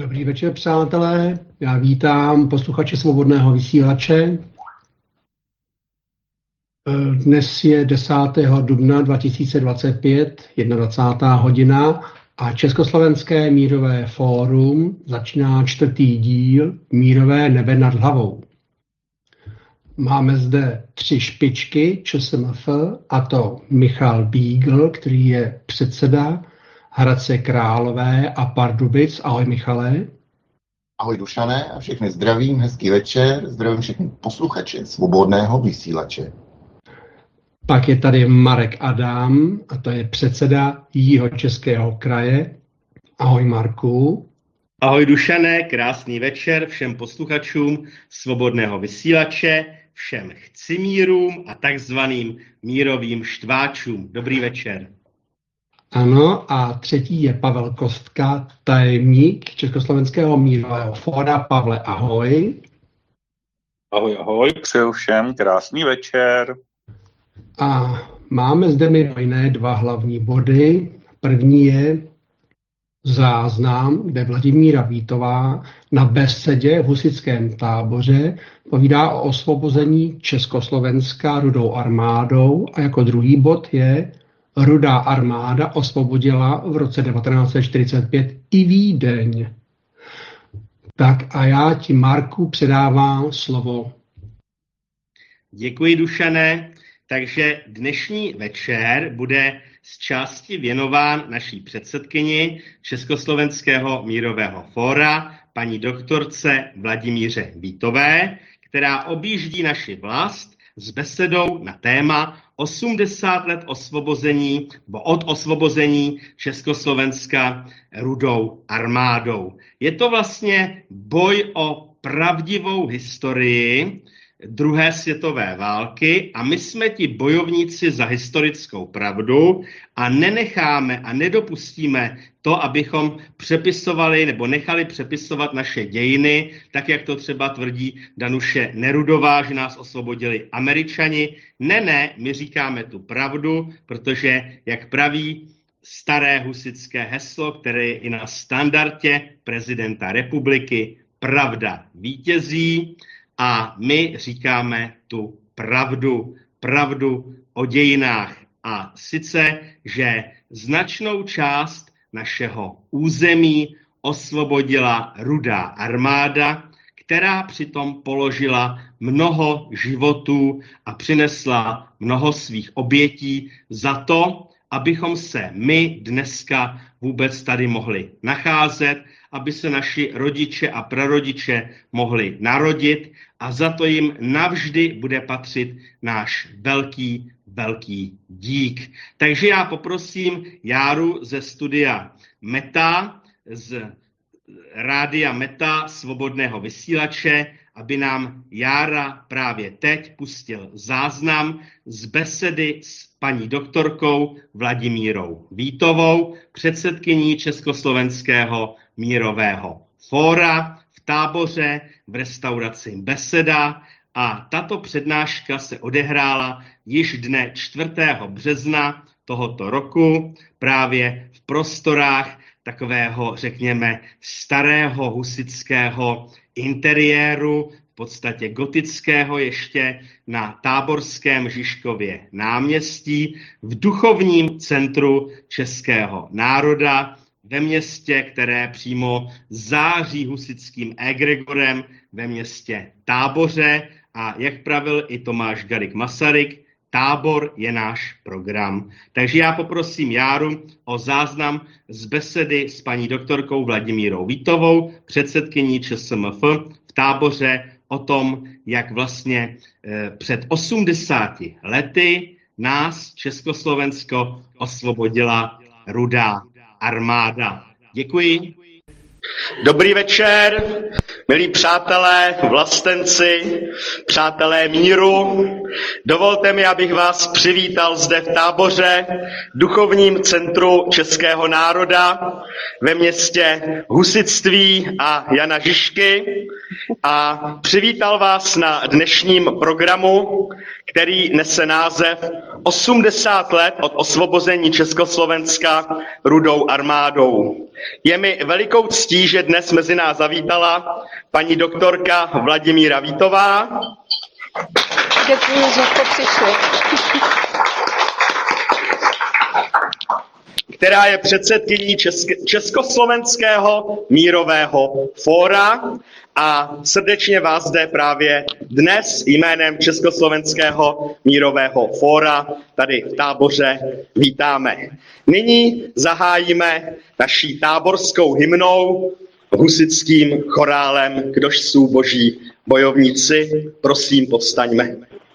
Dobrý večer, přátelé. Já vítám posluchače Svobodného vysílače. Dnes je 10. dubna 2025, 21. hodina a Československé mírové fórum začíná 4. díl Mírové nebe nad hlavou. Máme zde 3 špičky ČSMF, a to Michal Bígl, který je předseda Hradce Králové a Pardubic. Ahoj, Michale. Ahoj, Dušané, a všechny zdravím, hezký večer, zdravím všechny posluchače Svobodného vysílače. Pak je tady Marek Adam, a to je předseda Jihočeského kraje. Ahoj, Marku. Ahoj, Dušané, krásný večer všem posluchačům Svobodného vysílače, všem chcimírům a takzvaným mírovým štváčům. Dobrý večer. Ano, a třetí je Pavel Kostka, tajemník Československého mírového fóra. Pavle, ahoj. Ahoj, ahoj, přeju všem krásný večer. A máme zde mimo jiné 2 hlavní body. První je záznam, kde Vladimíra Vítová na besedě v husitském táboře povídá o osvobození Československa Rudou armádou, a jako druhý bod je Rudá armáda osvobodila v roce 1945 i Vídeň. Tak a já ti, Marku, předávám slovo. Děkuji, Dušané. Takže dnešní večer bude z části věnován naší předsedkyni Československého mírového fóra, paní doktorce Vladimíře Vítové, která objíždí naši vlast s besedou na téma 80 let osvobození, od osvobození Československa Rudou armádou. Je to vlastně boj o pravdivou historii druhé světové války a my jsme ti bojovníci za historickou pravdu a nenecháme a nedopustíme to, abychom přepisovali nebo nechali přepisovat naše dějiny, tak jak to třeba tvrdí Danuše Nerudová, že nás osvobodili Američani. Ne, my říkáme tu pravdu, protože, jak praví staré husitské heslo, které je i na standardě prezidenta republiky, pravda vítězí. A my říkáme tu pravdu o dějinách. A sice, že značnou část našeho území osvobodila Rudá armáda, která přitom položila mnoho životů a přinesla mnoho svých obětí za to, abychom se my dneska vůbec tady mohli nacházet, aby se naši rodiče a prarodiče mohli narodit, a za to jim navždy bude patřit náš velký dík. Takže já poprosím Járu ze studia Meta, z rádia Meta Svobodného vysílače, aby nám Jára právě teď pustil záznam z besedy s paní doktorkou Vladimírou Vítovou, předsedkyní Československého mírového fóra v táboře v restauraci Beseda, a tato přednáška se odehrála již dne 4. března tohoto roku právě v prostorách takového, řekněme, starého husitského interiéru, v podstatě gotického, ještě na Táborském Žižkově náměstí, v duchovním centru českého národa, ve městě, které přímo září husitským egregorem, ve městě Táboře. A jak pravil i Tomáš Garrigue Masaryk, Tábor je náš program. Takže já poprosím Járu o záznam z besedy s paní doktorkou Vladimírou Vítovou, předsedkyní ČSMF v Táboře, o tom, jak vlastně před 80 lety nás Československo osvobodila Rudá armáda. Děkuji. Dobrý večer. Milí přátelé, vlastenci, přátelé míru, dovolte mi, abych vás přivítal zde v Táboře, duchovním centru českého národa, ve městě Husitství a Jana Žižky a přivítal vás na dnešním programu, který nese název 80 let od osvobození Československa Rudou armádou. Je mi velikou ctí, že dnes mezi nás zavítala paní doktorka Vladimíra Vítová. Děkuji, že jste přišli. Která je předsedkyní Československého mírového fóra a srdečně vás zde právě dnes jménem Československého mírového fóra tady v Táboře vítáme. Nyní zahájíme naší táborskou hymnou husitským chorálem Kdož jsou boží bojovníci. Prosím, povstaňme.